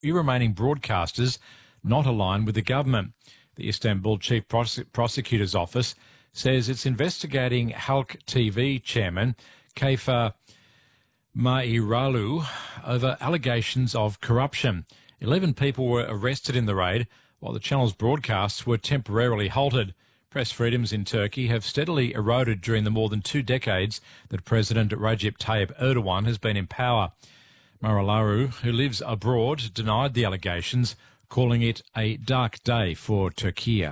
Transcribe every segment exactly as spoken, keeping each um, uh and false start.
few remaining broadcasters not aligned with the government. The Istanbul Chief Prose- Prosecutor's Office says it's investigating Halk T V chairman Kayfa Mairalu over allegations of corruption. Eleven people were arrested in the raid, while the channel's broadcasts were temporarily halted. Press freedoms in Turkey have steadily eroded during the more than two decades that President Recep Tayyip Erdogan has been in power. Mairalu, who lives abroad, denied the allegations, calling it a dark day for Turkey.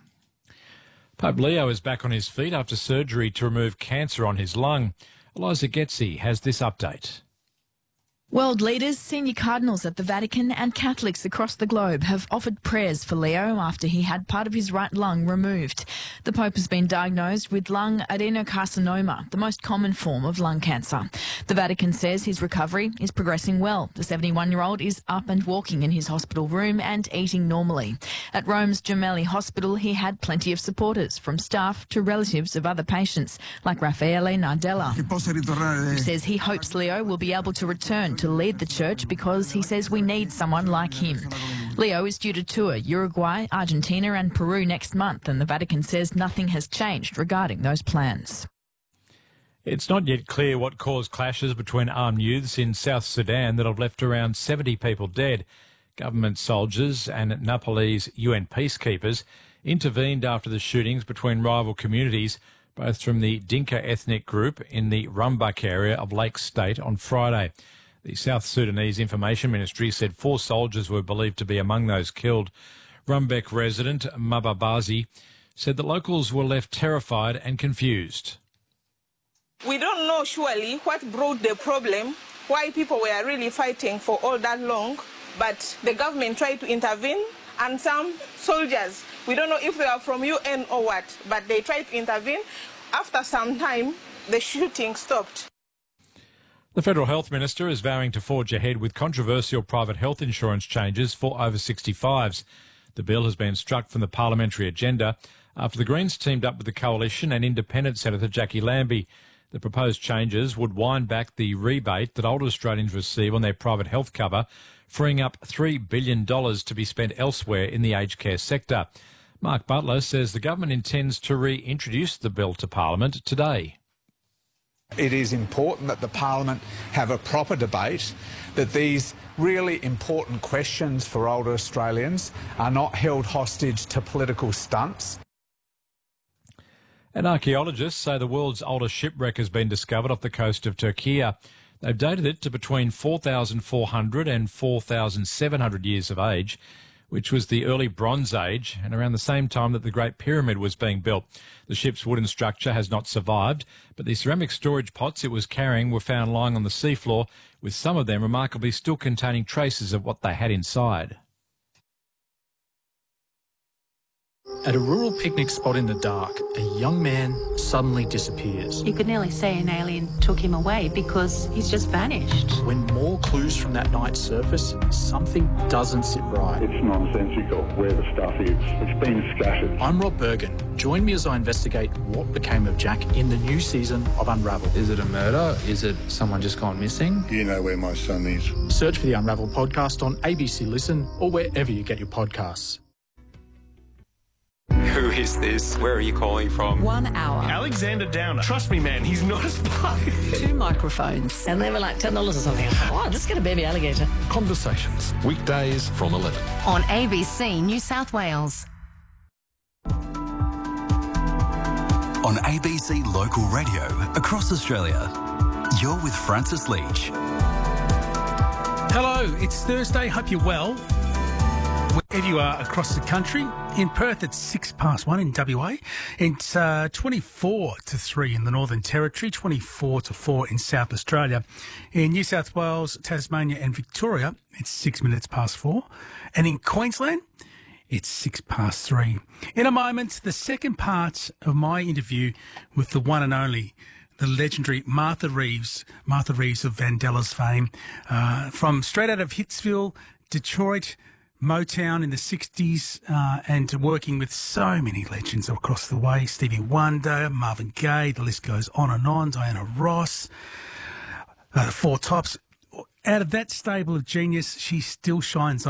Pope Leo is back on his feet after surgery to remove cancer on his lung. Eliza Getzi has this update. World leaders, senior cardinals at the Vatican and Catholics across the globe have offered prayers for Leo after he had part of his right lung removed. The Pope has been diagnosed with lung adenocarcinoma, the most common form of lung cancer. The Vatican says his recovery is progressing well. The seventy-one-year-old is up and walking in his hospital room and eating normally. At Rome's Gemelli Hospital, he had plenty of supporters, from staff to relatives of other patients, like Raffaele Nardella, who says he hopes Leo will be able to return to lead the church because he says we need someone like him. Leo is due to tour Uruguay, Argentina and Peru next month, and the Vatican says nothing has changed regarding those plans. It's not yet clear what caused clashes between armed youths in South Sudan that have left around seventy people dead. Government soldiers and Nepalese U N peacekeepers intervened after the shootings between rival communities, both from the Dinka ethnic group in the Rumbek area of Lake State on Friday. The South Sudanese Information Ministry said four soldiers were believed to be among those killed. Rumbek resident Mababazi said that locals were left terrified and confused. We don't know surely what brought the problem, why people were really fighting for all that long, but the government tried to intervene, and some soldiers, we don't know if they are from U N or what, but they tried to intervene. After some time, the shooting stopped. The Federal Health Minister is vowing to forge ahead with controversial private health insurance changes for over sixty-fives. The bill has been struck from the parliamentary agenda after the Greens teamed up with the Coalition and Independent Senator Jackie Lambie. The proposed changes would wind back the rebate that older Australians receive on their private health cover, freeing up three billion dollars to be spent elsewhere in the aged care sector. Mark Butler says the government intends to reintroduce the bill to Parliament today. It is important that the Parliament have a proper debate, that these really important questions for older Australians are not held hostage to political stunts. And archaeologists say the world's oldest shipwreck has been discovered off the coast of Turkey. They've dated it to between four thousand four hundred and four thousand seven hundred years of age, which was the early Bronze Age and around the same time that the Great Pyramid was being built. The ship's wooden structure has not survived, but the ceramic storage pots it was carrying were found lying on the seafloor, with some of them remarkably still containing traces of what they had inside. At a rural picnic spot in the dark, a young man suddenly disappears. You could nearly say an alien took him away because he's just vanished. When more clues from that night surface, something doesn't sit right. It's nonsensical where the stuff is. It's been scattered. I'm Rob Bergen. Join me as I investigate what became of Jack in the new season of Unravel. Is it a murder? Is it someone just gone missing? You know where my son is. Search for the Unravel podcast on A B C Listen or wherever you get your podcasts. Who is this? Where are you calling from? One hour. Alexander Downer. Trust me, man, he's not a spy. Two microphones. And they were like ten dollars or something. I thought, oh, let's get a baby alligator. Conversations. Weekdays from eleven. On A B C New South Wales. On A B C Local Radio across Australia, you're with Francis Leach. Hello, it's Thursday. Hope you're well. Wherever you are across the country. In Perth, it's six past one in W A. It's uh, twenty-four to three in the Northern Territory, twenty-four to four in South Australia. In New South Wales, Tasmania and Victoria, it's six minutes past four. And in Queensland, it's six past three. In a moment, the second part of my interview with the one and only, the legendary Martha Reeves, Martha Reeves of Vandellas fame, uh, from straight out of Hitsville, Detroit, Motown in the sixties, uh, and working with so many legends across the way. Stevie Wonder, Marvin Gaye, the list goes on and on, Diana Ross, uh, the Four Tops. Out of that stable of genius, she still shines on.